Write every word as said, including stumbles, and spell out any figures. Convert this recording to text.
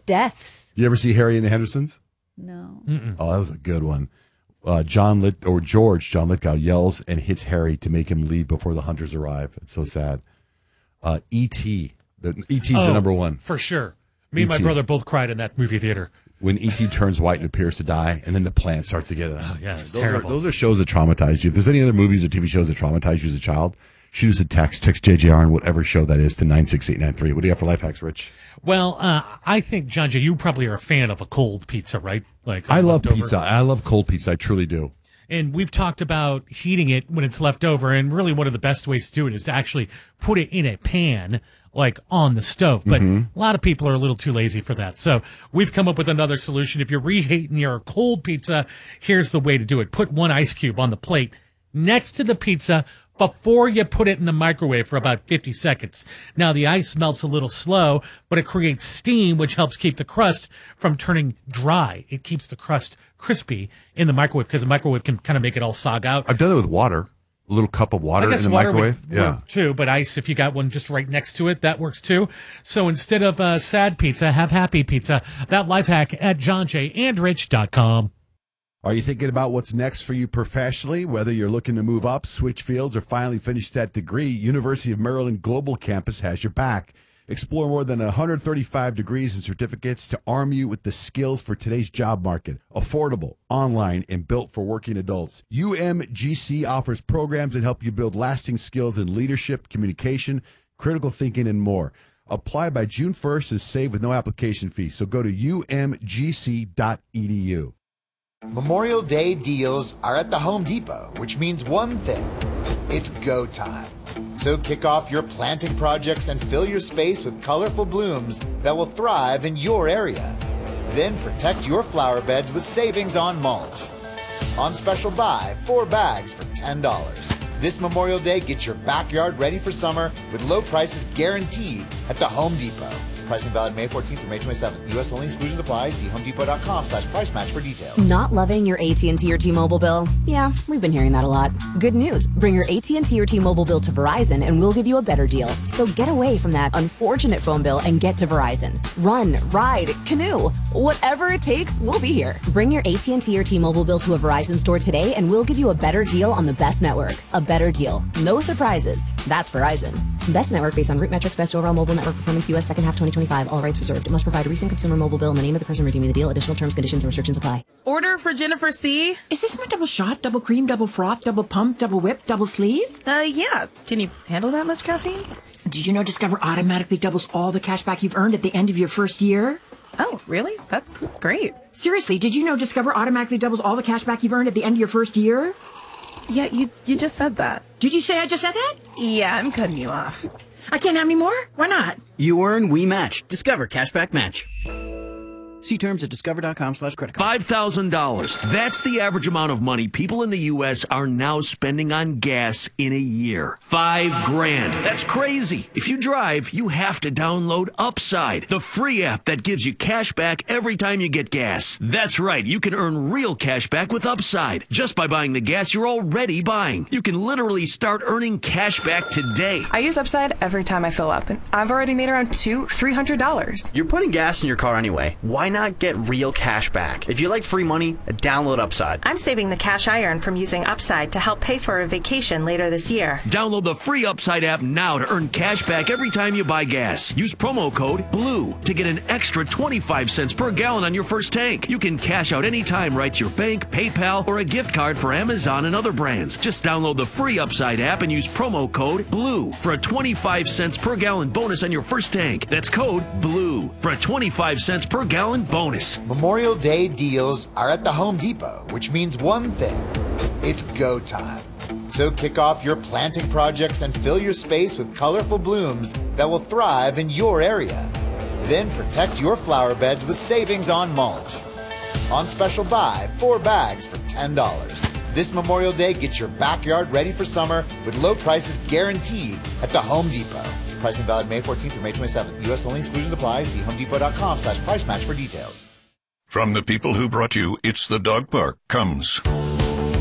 deaths. You ever see Harry and the Hendersons? No. Mm-mm. Oh, that was a good one. Uh, John Lit or George John Lithgow yells and hits Harry to make him leave before the hunters arrive. It's so sad. Uh, E T The E T's oh, the number one for sure. Me and E T my brother both cried in that movie theater. When E T turns white and appears to die, and then the plant starts to get it. Oh, yeah, it's those terrible. Are, those are shows that traumatize you. If there's any other movies or T V shows that traumatize you as a child, shoot us a text. Text J J R on whatever show that is to nine six eight nine three. What do you have for life hacks, Rich? Well, uh, I think, John J., you probably are a fan of a cold pizza, right? Like I love leftover. pizza. I love cold pizza. I truly do. And we've talked about heating it when it's left over, and really one of the best ways to do it is to actually put it in a pan, like on the stove. But Mm-hmm. a lot of people are a little too lazy for that. So we've come up with another solution. If you're reheating your cold pizza, here's the way to do it. Put one ice cube on the plate next to the pizza before you put it in the microwave for about fifty seconds. Now, the ice melts a little slow, but it creates steam, which helps keep the crust from turning dry. It keeps the crust crispy in the microwave because the microwave can kind of make it all sog out. I've done it with water. A little cup of water I guess in the water microwave. would Yeah. work too, but ice, if you got one just right next to it, that works too. So instead of uh, sad pizza, have happy pizza. That life hack at john j and rich dot com. Are you thinking about what's next for you professionally? Whether you're looking to move up, switch fields, or finally finish that degree, University of Maryland Global Campus has your back. Explore more than one hundred thirty-five degrees and certificates to arm you with the skills for today's job market. Affordable, online, and built for working adults. U M G C offers programs that help you build lasting skills in leadership, communication, critical thinking, and more. Apply by June first and save with no application fee. So go to u m g c dot e d u. Memorial Day deals are at the Home Depot, which means one thing. It's go time. So kick off your planting projects and fill your space with colorful blooms that will thrive in your area. Then protect your flower beds with savings on mulch. On special buy, four bags for ten dollars. This Memorial Day, get your backyard ready for summer with low prices guaranteed at the Home Depot. Pricing valid May fourteenth through May twenty-seventh. U S only. Exclusions apply. See homedepot.com slash price match for details. Not loving your A T and T or T-Mobile bill? Yeah, we've been hearing that a lot. Good news. Bring your A T and T or T-Mobile bill to Verizon and we'll give you a better deal. So get away from that unfortunate phone bill and get to Verizon. Run, ride, canoe. Whatever it takes, we'll be here. Bring your A T and T or T-Mobile bill to a Verizon store today and we'll give you a better deal on the best network. A better deal. No surprises. That's Verizon. Best network based on root metrics, best overall mobile network performance, U S second half twenty twenty-five. All rights reserved. It must provide a recent consumer mobile bill and the name of the person redeeming the deal. Additional terms, conditions, and restrictions apply. Order for Jennifer C. Is this my double shot, double cream, double froth, double pump, double whip, double sleeve? Uh, yeah. Can you handle that much caffeine? Did you know Discover automatically doubles all the cash back you've earned at the end of your first year? Oh, really? That's great. Seriously, did you know Discover automatically doubles all the cash back you've earned at the end of your first year? Yeah, you you just said that. Did you say I just said that? Yeah, I'm cutting you off. I can't have any more? Why not? You earn, we match. Discover Cashback Match. See terms at discover.com slash credit card. five thousand dollars. That's the average amount of money people in the U S are now spending on gas in a year. Five grand. That's crazy. If you drive, you have to download Upside, the free app that gives you cash back every time you get gas. That's right. You can earn real cash back with Upside just by buying the gas you're already buying. You can literally start earning cash back today. I use Upside every time I fill up, and I've already made around two, three hundred dollars. You're putting gas in your car anyway. Why not get real cash back? If you like free money, download Upside. I'm saving the cash I earn from using Upside to help pay for a vacation later this year. Download the free Upside app now to earn cash back every time you buy gas. Use promo code BLUE to get an extra twenty-five cents per gallon on your first tank. You can cash out anytime right to your bank, PayPal, or a gift card for Amazon and other brands. Just download the free Upside app and use promo code BLUE for a twenty-five cents per gallon bonus on your first tank. That's code BLUE for a twenty-five cents per gallon bonus. Memorial Day deals are at the Home Depot, which means one thing. It's go time. So kick off your planting projects and fill your space with colorful blooms that will thrive in your area. Then protect your flower beds with savings on mulch. On special buy, four bags for ten dollars. This Memorial Day, get your backyard ready for summer with low prices guaranteed at the Home Depot. Pricing valid May fourteenth through May twenty-seventh. U S only. Exclusions apply. See homedepot.com slash price match for details. From the people who brought you It's the Dog Park comes